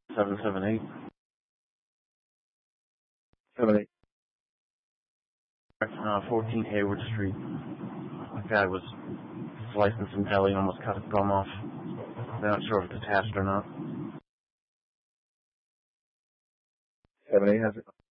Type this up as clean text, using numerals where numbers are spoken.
778. 78. 14 Hayward Street. The guy was slicing some deli and almost cut his bum off. They're not sure if it's attached or not. 78 has it.